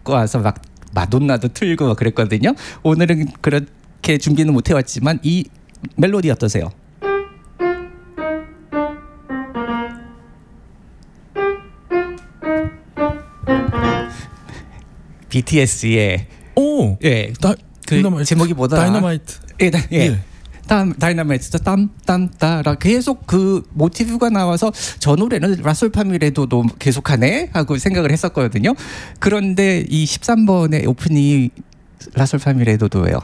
갖고 와서 막 마돈나도 틀고 그랬거든요. 오늘은 그렇게 준비는 못 해왔지만 이 멜로디 어떠세요? BTS의 예, 그 제목이 뭐더라? 다이너마이트. 예. 다이너마이트 땀따라 계속 그 모티브가 나와서 저 노래는 라솔파미레도도 계속하네 하고 생각을 했었거든요. 그런데 이 13번의 오프닝이 라솔파미레도도예요.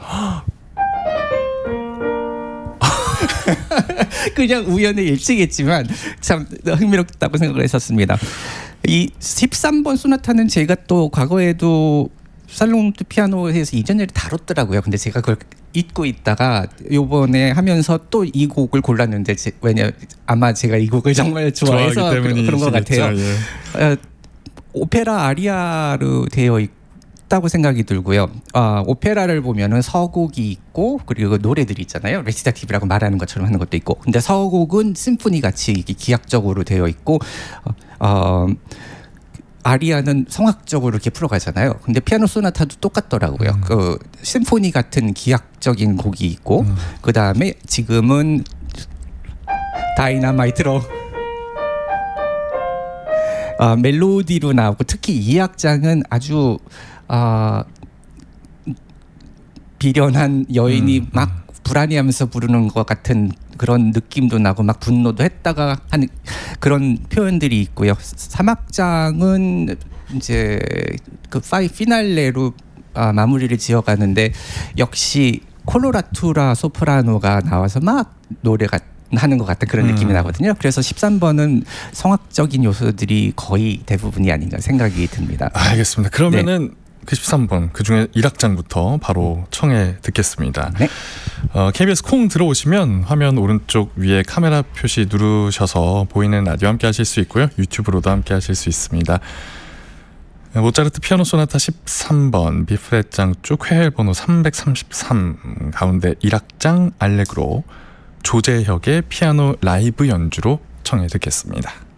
그냥 우연의 일치겠지만 참 흥미롭다고 생각을 했었습니다. 이 13번 소나타는 제가 또 과거에도 살롱 피아노에서 이전에 다뤘더라고요. 근데 제가 그걸 잊고 있다가 요번에 하면서 또 이 곡을 골랐는데 왜냐 아마 제가 이 곡을 정말 좋아해서 그런 것 같아요. 예. 오페라 아리아로 되어 있다고 생각이 들고요. 오페라를 보면은 서곡이 있고 그리고 노래들이 있잖아요. 레시타티브라고 말하는 것처럼 하는 것도 있고. 근데 서곡은 심포니 같이 기악적으로 되어 있고 아리아는 성악적으로 이렇게 풀어가잖아요. 근데 피아노 소나타도 똑같더라고요. 그 심포니 같은 기악적인 곡이 있고 그 다음에 지금은 다이너마이트로 멜로디로 나오고 특히 이 악장은 아주 비련한 여인이 막 불안해하면서 부르는 것 같은 그런 느낌도 나고 막 분노도 했다가 하는 그런 표현들이 있고요. 3악장은 이제 그 피날레로 마무리를 지어가는데 역시 콜로라투라 소프라노가 나와서 막 노래가 하는 것 같은 그런 느낌이 나거든요. 그래서 13번은 성악적인 요소들이 거의 대부분이 아닌가 생각이 듭니다. 알겠습니다. 그러면은 그 13번 그중에 1악장부터 바로 청해 듣겠습니다. 네. KBS 콩 들어오시면 화면 오른쪽 위에 카메라 표시 누르셔서 보이는 라디오 함께 하실 수 있고요. 유튜브로도 함께 하실 수 있습니다. 모차르트 피아노 소나타 13번 B플랫장 쭉 회열 번호 333 가운데 1악장 알레그로 조재혁의 피아노 라이브 연주로 청해 듣겠습니다.